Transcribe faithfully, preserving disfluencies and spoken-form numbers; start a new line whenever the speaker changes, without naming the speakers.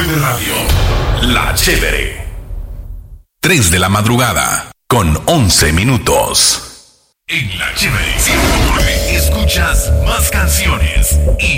de radio. La Chévere. tres de la madrugada con once minutos. En La Chévere ciento nueve escuchas más canciones y